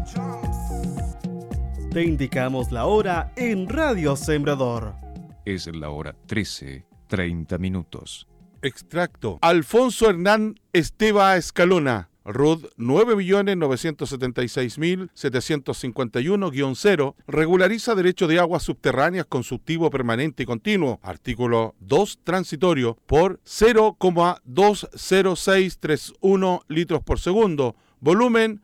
Te indicamos la hora en Radio Sembrador. Es la hora 13:30. Extracto. Alfonso Hernán Esteva Escalona. RUD 9.976.751-0, regulariza derecho de aguas subterráneas consultivo permanente y continuo. Artículo 2 transitorio por 0,20631 litros por segundo. Volumen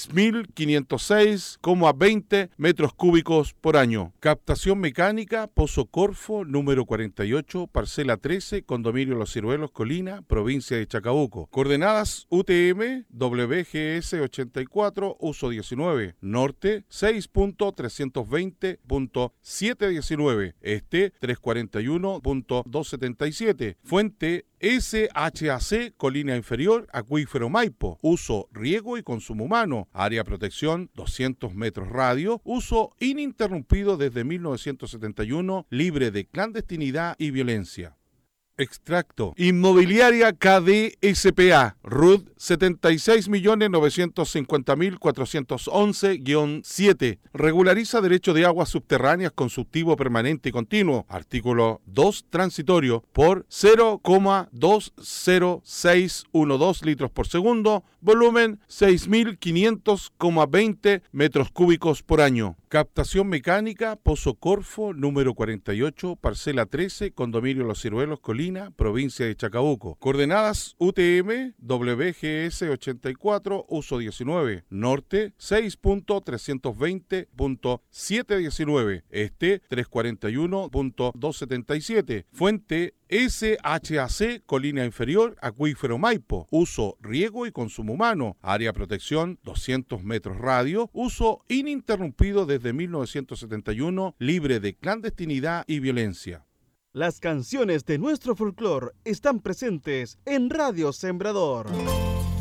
6.506,20 metros cúbicos por año. Captación mecánica, Pozo Corfo, número 48, parcela 13, condominio Los Ciruelos, Colina, provincia de Chacabuco. Coordenadas UTM, WGS 84, uso 19. Norte, 6.320.719. Este, 341.277. Fuente, SHAC, Colina Inferior, Acuífero Maipo, uso, riego y consumo humano, área protección 200 metros radio, uso ininterrumpido desde 1971, libre de clandestinidad y violencia. Extracto. Inmobiliaria KD SPA, RUD 76.950.411-7, regulariza derecho de aguas subterráneas consultivo permanente y continuo. Artículo 2 transitorio por 0,20612 litros por segundo, volumen 6.500,20 metros cúbicos por año. Captación mecánica, Pozo Corfo, número 48, parcela 13, condominio Los Ciruelos, Colina, provincia de Chacabuco. Coordenadas UTM, WGS 84, uso 19. Norte, 6.320.719. Este, 341.277. Fuente, SHAC, Colina Inferior, Acuífero Maipo, uso, riego y consumo humano, área protección 200 metros radio, uso ininterrumpido desde 1971, libre de clandestinidad y violencia. Las canciones de nuestro folclore están presentes en Radio Sembrador.